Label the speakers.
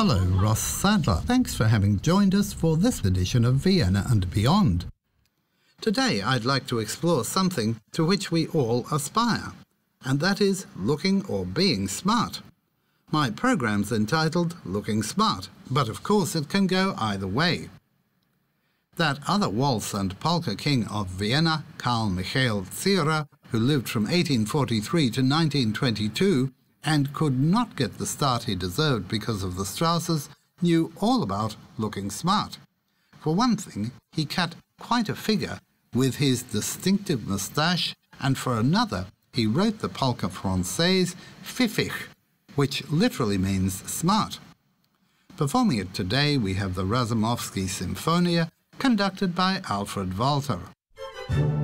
Speaker 1: Hello, Ross Sadler. Thanks for having joined us for this edition of Vienna and Beyond. Today I'd like to explore something to which we all aspire, and that is looking or being smart. My program's entitled Looking Smart, but of course it can go either way. That other waltz and polka king of Vienna, Carl Michael Zierer, who lived from 1843 to 1922 and could not get the start he deserved because of the Strausses, knew all about looking smart. For one thing, he cut quite a figure with his distinctive moustache, and for another, he wrote the polka française pfiffig, which literally means smart. Performing it today, we have the Razumovsky Symphonia, conducted by Alfred Walter.